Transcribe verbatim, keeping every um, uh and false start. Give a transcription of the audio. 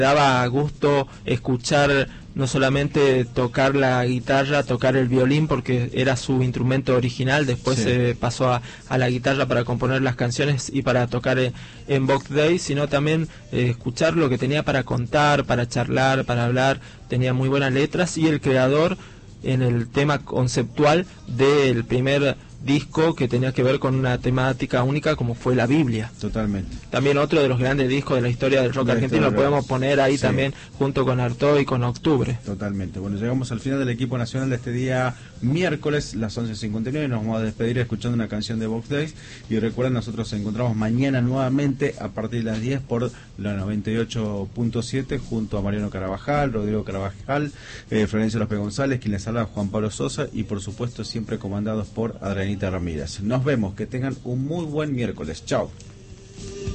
Daba gusto escuchar no solamente tocar la guitarra, tocar el violín, porque era su instrumento original, después Sí. se pasó a, a la guitarra para componer las canciones y para tocar en, en Box Day, sino también eh, escuchar lo que tenía para contar, para charlar, para hablar. Tenía muy buenas letras, y el creador en el tema conceptual del primer disco, que tenía que ver con una temática única como fue la Biblia. Totalmente. También otro de los grandes discos de la historia del rock De la argentino, lo historia. podemos poner ahí Sí. también junto con Artaud y con Octubre. Totalmente. Bueno, llegamos al final del equipo nacional de este día miércoles, las once cincuenta y nueve. Nos vamos a despedir escuchando una canción de Box Days. Y recuerden, nosotros nos encontramos mañana nuevamente a partir de las diez por la noventa y ocho punto siete junto a Mariano Carabajal, Rodrigo Carabajal, eh, Florencio López González, quien les habla, Juan Pablo Sosa, y por supuesto siempre comandados por Adrianita Ramírez. Nos vemos, que tengan un muy buen miércoles. Chao.